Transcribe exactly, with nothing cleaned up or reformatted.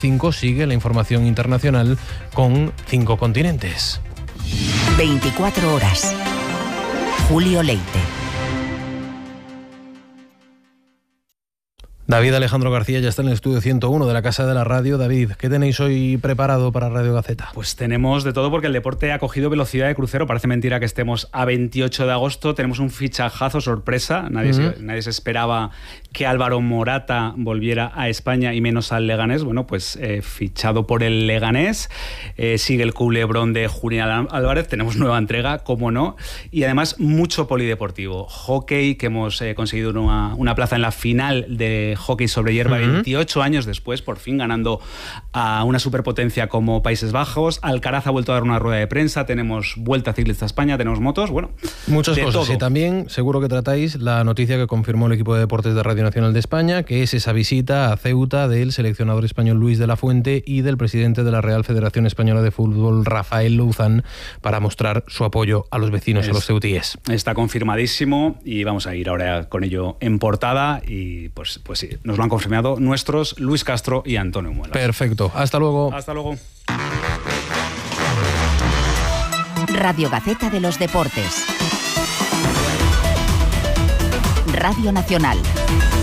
cinco sigue la información internacional con Cinco Continentes. veinticuatro horas. Julio Leite. David Alejandro García ya está en el estudio ciento uno de la Casa de la Radio. David, ¿qué tenéis hoy preparado para Radio Gaceta? Pues tenemos de todo porque el deporte ha cogido velocidad de crucero. Parece mentira que estemos a veintiocho de agosto. Tenemos un fichajazo sorpresa. Nadie, uh-huh. se, nadie se esperaba que Álvaro Morata volviera a España y menos al Leganés. Bueno, pues eh, fichado por el Leganés. Eh, sigue el culebrón de Julián Álvarez. Tenemos nueva entrega, cómo no. Y además mucho polideportivo. Hockey, que hemos eh, conseguido una, una plaza en la final de hockey sobre hierba, uh-huh. veintiocho años después, por fin ganando a una superpotencia como Países Bajos. Alcaraz ha vuelto a dar una rueda de prensa, tenemos Vuelta Ciclista a España, tenemos motos, bueno, muchas cosas. Todo. Y también seguro que tratáis la noticia que confirmó el equipo de deportes de Radio Nacional de España, que es esa visita a Ceuta del seleccionador español Luis de la Fuente y del presidente de la Real Federación Española de Fútbol, Rafael Louzán, para mostrar su apoyo a los vecinos, es, a los ceutíes. Está confirmadísimo y vamos a ir ahora con ello en portada y pues, pues sí, nos lo han confirmado nuestros Luis Castro y Antonio Muelas. Perfecto. Hasta luego. Hasta luego. Radio Gaceta de los Deportes. Radio Nacional.